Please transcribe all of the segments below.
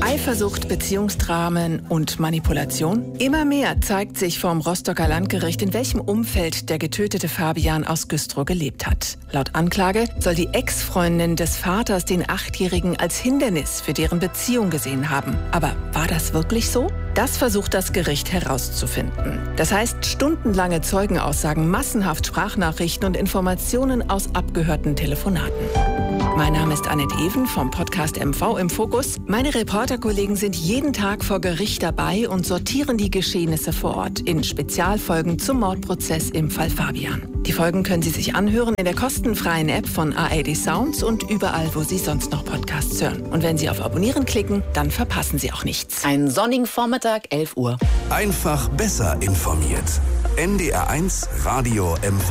Eifersucht, Beziehungsdramen und Manipulation? Immer mehr zeigt sich vom Rostocker Landgericht, in welchem Umfeld der getötete Fabian aus Güstrow gelebt hat. Laut Anklage soll die Ex-Freundin des Vaters den 8-Jährigen als Hindernis für deren Beziehung gesehen haben. Aber war das wirklich so? Das versucht das Gericht herauszufinden. Das heißt, stundenlange Zeugenaussagen, massenhaft Sprachnachrichten und Informationen aus abgehörten Telefonaten. Mein Name ist Annette Even vom Podcast MV im Fokus. Meine Reporterkollegen sind jeden Tag vor Gericht dabei und sortieren die Geschehnisse vor Ort in Spezialfolgen zum Mordprozess im Fall Fabian. Die Folgen können Sie sich anhören in der kostenfreien App von ARD Sounds und überall, wo Sie sonst noch Podcasts hören. Und wenn Sie auf Abonnieren klicken, dann verpassen Sie auch nichts. Einen sonnigen Vormittag, 11 Uhr. Einfach besser informiert. NDR1 Radio MV.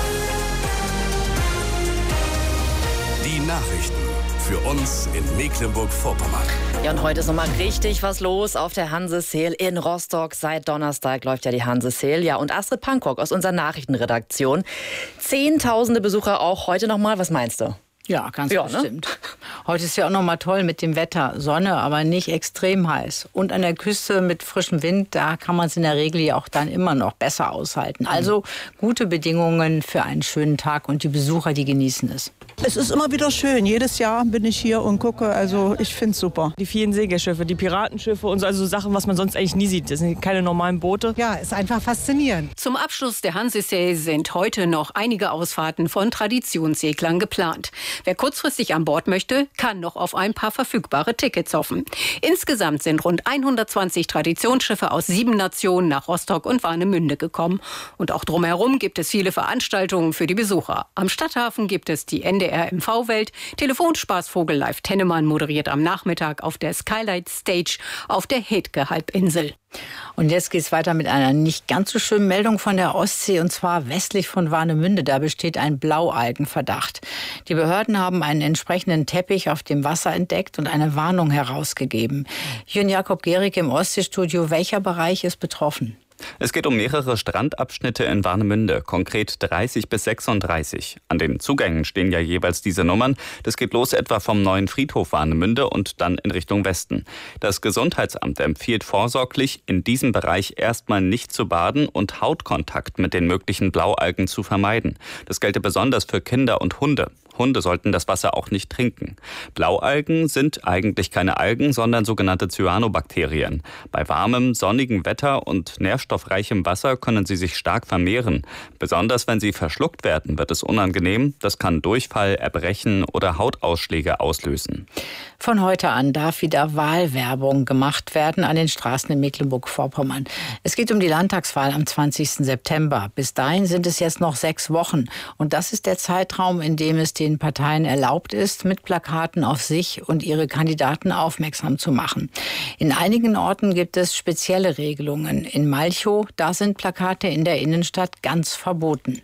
Die Nachrichten für uns in Mecklenburg-Vorpommern. Ja, und heute ist nochmal richtig was los auf der Hanse Sale in Rostock. Seit Donnerstag läuft ja die Hanse Sale. Ja, und Astrid Pankok aus unserer Nachrichtenredaktion. Zehntausende Besucher auch heute nochmal. Was meinst du? Ja, ganz bestimmt. Ne? Heute ist ja auch noch mal toll mit dem Wetter. Sonne, aber nicht extrem heiß. Und an der Küste mit frischem Wind, da kann man es in der Regel ja auch dann immer noch besser aushalten. Also gute Bedingungen für einen schönen Tag und die Besucher, die genießen es. Es ist immer wieder schön. Jedes Jahr bin ich hier und gucke. Also ich finde es super. Die vielen Segelschiffe, die Piratenschiffe und so, also Sachen, was man sonst eigentlich nie sieht. Das sind keine normalen Boote. Ja, ist einfach faszinierend. Zum Abschluss der Hanse Sale sind heute noch einige Ausfahrten von Traditionsseglern geplant. Wer kurzfristig an Bord möchte, kann noch auf ein paar verfügbare Tickets hoffen. Insgesamt sind rund 120 Traditionsschiffe aus 7 Nationen nach Rostock und Warnemünde gekommen. Und auch drumherum gibt es viele Veranstaltungen für die Besucher. Am Stadthafen gibt es die NDR MV-Welt. Telefonspaßvogel Live Tennemann moderiert am Nachmittag auf der Skylight Stage auf der Hetke-Halbinsel. Und jetzt geht es weiter mit einer nicht ganz so schönen Meldung von der Ostsee, und zwar westlich von Warnemünde. Da besteht ein Blaualgenverdacht. Die Behörden haben einen entsprechenden Teppich auf dem Wasser entdeckt und eine Warnung herausgegeben. Jürgen Jakob Gehrig im Ostseestudio. Welcher Bereich ist betroffen? Es geht um mehrere Strandabschnitte in Warnemünde, konkret 30 bis 36. An den Zugängen stehen ja jeweils diese Nummern. Das geht los etwa vom neuen Friedhof Warnemünde und dann in Richtung Westen. Das Gesundheitsamt empfiehlt vorsorglich, in diesem Bereich erstmal nicht zu baden und Hautkontakt mit den möglichen Blaualgen zu vermeiden. Das gelte besonders für Kinder und Hunde. Hunde sollten das Wasser auch nicht trinken. Blaualgen sind eigentlich keine Algen, sondern sogenannte Cyanobakterien. Bei warmem, sonnigem Wetter und nährstoffreichem Wasser können sie sich stark vermehren. Besonders wenn sie verschluckt werden, wird es unangenehm. Das kann Durchfall, Erbrechen oder Hautausschläge auslösen. Von heute an darf wieder Wahlwerbung gemacht werden an den Straßen in Mecklenburg-Vorpommern. Es geht um die Landtagswahl am 20. September. Bis dahin sind es jetzt noch 6 Wochen. Und das ist der Zeitraum, in dem es den Parteien erlaubt ist, mit Plakaten auf sich und ihre Kandidaten aufmerksam zu machen. In einigen Orten gibt es spezielle Regelungen. In Malchow, da sind Plakate in der Innenstadt ganz verboten.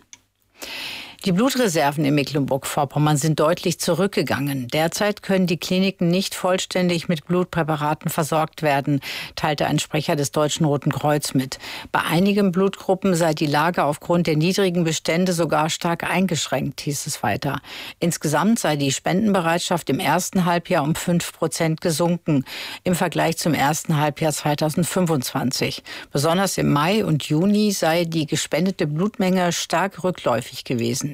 Die Blutreserven in Mecklenburg-Vorpommern sind deutlich zurückgegangen. Derzeit können die Kliniken nicht vollständig mit Blutpräparaten versorgt werden, teilte ein Sprecher des Deutschen Roten Kreuz mit. Bei einigen Blutgruppen sei die Lage aufgrund der niedrigen Bestände sogar stark eingeschränkt, hieß es weiter. Insgesamt sei die Spendenbereitschaft im ersten Halbjahr um 5% gesunken im Vergleich zum ersten Halbjahr 2025. Besonders im Mai und Juni sei die gespendete Blutmenge stark rückläufig gewesen.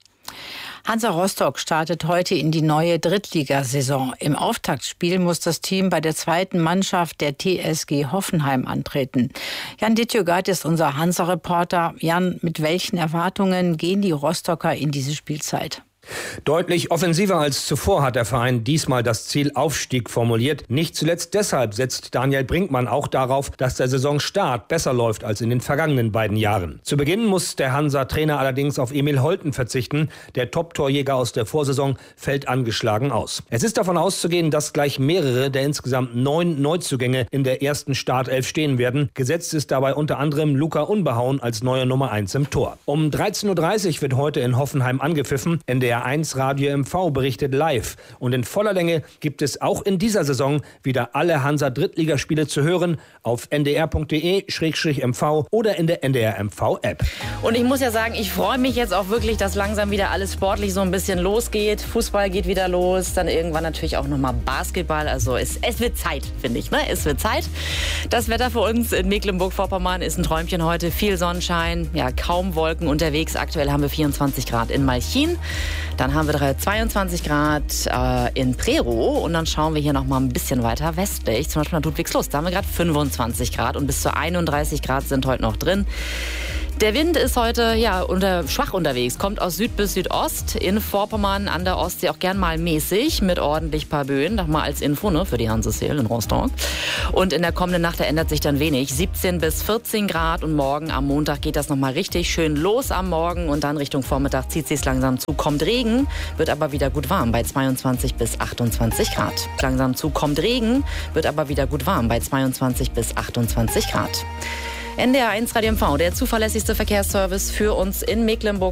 Hansa Rostock startet heute in die neue Drittligasaison. Im Auftaktspiel muss das Team bei der zweiten Mannschaft der TSG Hoffenheim antreten. Jan Dittjögard ist unser Hansa-Reporter. Jan, mit welchen Erwartungen gehen die Rostocker in diese Spielzeit? Deutlich offensiver als zuvor hat der Verein diesmal das Ziel Aufstieg formuliert. Nicht zuletzt deshalb setzt Daniel Brinkmann auch darauf, dass der Saisonstart besser läuft als in den vergangenen beiden Jahren. Zu Beginn muss der Hansa-Trainer allerdings auf Emil Holten verzichten. Der Top-Torjäger aus der Vorsaison fällt angeschlagen aus. Es ist davon auszugehen, dass gleich mehrere der insgesamt 9 Neuzugänge in der ersten Startelf stehen werden. Gesetzt ist dabei unter anderem Luca Unbehauen als neuer Nummer 1 im Tor. Um 13:30 Uhr wird heute in Hoffenheim angepfiffen. NDR NDR1 Radio MV berichtet live. Und in voller Länge gibt es auch in dieser Saison wieder alle Hansa-Drittligaspiele zu hören auf ndr.de/mv oder in der NDR MV-App. Und ich muss ja sagen, ich freue mich jetzt auch wirklich, dass langsam wieder alles sportlich so ein bisschen losgeht. Fußball geht wieder los, dann irgendwann natürlich auch nochmal Basketball. Also es wird Zeit, finde ich. Ne? Es wird Zeit. Das Wetter für uns in Mecklenburg-Vorpommern ist ein Träumchen heute. Viel Sonnenschein, ja kaum Wolken unterwegs. Aktuell haben wir 24 Grad in Malchin. Dann haben wir 22 Grad in Prerow. Und dann schauen wir hier nochmal ein bisschen weiter westlich. Zum Beispiel nach Ludwigslust. Da haben wir gerade 25 Grad und bis zu 31 Grad sind heute noch drin. Der Wind ist heute schwach unterwegs, kommt aus Süd bis Südost, in Vorpommern an der Ostsee auch gern mal mäßig mit ordentlich paar Böen, nochmal als Info für die Hanseseel in Rostock. Und in der kommenden Nacht ändert sich dann wenig, 17 bis 14 Grad und morgen am Montag geht das nochmal richtig schön los am Morgen und dann Richtung Vormittag zieht es langsam zu, kommt Regen, wird aber wieder gut warm bei 22 bis 28 Grad. Langsam zu, kommt Regen, wird aber wieder gut warm bei 22 bis 28 Grad. NDR1 Radio MV, der zuverlässigste Verkehrsservice für uns in Mecklenburg.